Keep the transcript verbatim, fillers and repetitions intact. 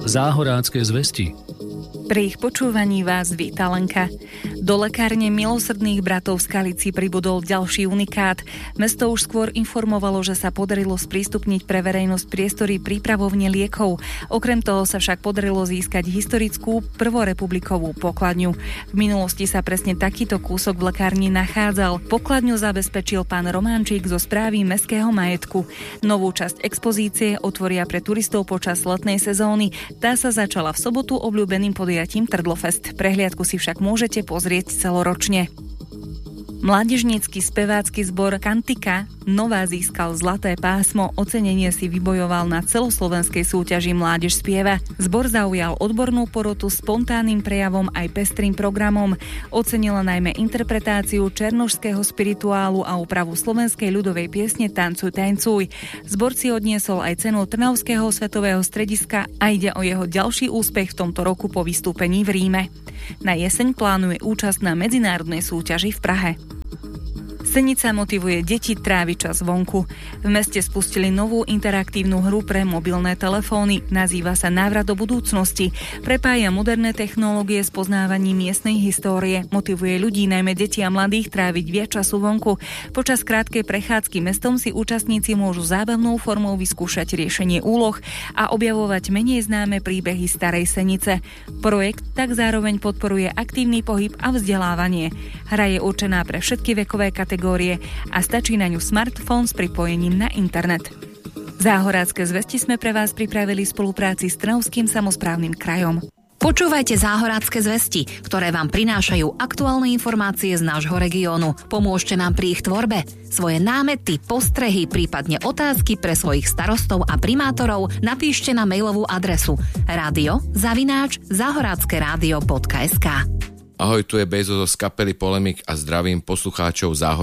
Záhorácké zvesti. Pri ich počúvaní vás víta Lenka. Do lekárne Milosrdných bratov v Skalici pribudol ďalší unikát. Mesto už skôr informovalo, že sa podarilo sprístupniť pre verejnosť priestory prípravovne liekov. Okrem toho sa však podarilo získať historickú prvorepublikovú pokladňu. V minulosti sa presne takýto kúsok v lekárni nachádzal. Pokladňu zabezpečil pán Románčík zo správy mestského majetku. Novú časť expozície otvoria pre turistov počas letnej sezóny. Tá sa začala v sobotu obľúbeným podujatím Trdlofest. Prehliadku si však môžete pozrieť celoročne. Mládežnícky spevácky zbor Kantika Nová získal zlaté pásmo. Ocenenie si vybojoval na celoslovenskej súťaži Mládež spieva. Zbor zaujal odbornú porotu spontánnym prejavom aj pestrým programom. Ocenila najmä interpretáciu černošského spirituálu a úpravu slovenskej ľudovej piesne Tancuj, tancuj. Zbor si odniesol aj cenu Trnavského svetového strediska a ide o jeho ďalší úspech v tomto roku po vystúpení v Ríme. Na jeseň plánuje účasť na medzinárodnej súťaži v Prahe. Senica motivuje deti tráviť čas vonku. V meste spustili novú interaktívnu hru pre mobilné telefóny. Nazýva sa Návrat do budúcnosti. Prepája moderné technológie s poznávaním miestnej histórie. Motivuje ľudí, najmä deti a mladých, tráviť viac času vonku. Počas krátkej prechádzky mestom si účastníci môžu zábavnou formou vyskúšať riešenie úloh a objavovať menej známe príbehy starej Senice. Projekt tak zároveň podporuje aktívny pohyb a vzdelávanie. Hra je určená pre všetky vekové kategórie a stačí na ňu smartfón s pripojením na internet. Záhorácké zvesti sme pre vás pripravili v spolupráci s Trnavským samosprávnym krajom. Počúvajte Záhorácké zvesti, ktoré vám prinášajú aktuálne informácie z nášho regiónu. Pomôžte nám pri ich tvorbe. Svoje námety, postrehy, prípadne otázky pre svojich starostov a primátorov napíšte na mailovú adresu radio zavináč záhoráckerádio bodka es ká. Ahoj, tu je Bejzo z kapely Polemik a zdravím poslucháčov Záhoráckého